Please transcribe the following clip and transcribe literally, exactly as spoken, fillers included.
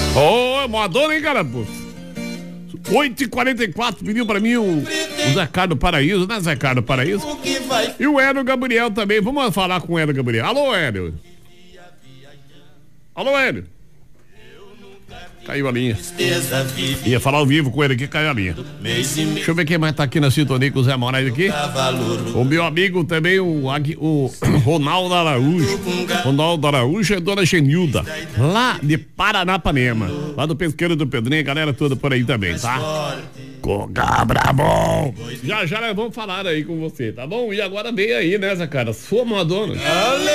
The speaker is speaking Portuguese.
Ô, oh, Madonna, hein, cara? oito e quarenta e quatro, pediu pra mim o, o Zé Carlos Paraíso, né, Zé Carlos Paraíso? E o Hélio Gabriel também. Vamos falar com o Hélio Gabriel. Alô, Hélio. Alô, Hélio. Caiu a linha. Ia falar ao vivo com ele aqui, caiu a linha. Deixa eu ver quem mais tá aqui na sintonia com o Zé Moraes aqui. O meu amigo também, o, o Ronaldo Araújo. Ronaldo Araújo e Dona Genilda, lá de Paranapanema. Lá do Pesqueiro do Pedrinho, a galera toda por aí também, tá? Cogabra bom. Já já nós vamos falar aí com você, tá bom? E agora vem aí, né, Zé cara? Sua Madonna.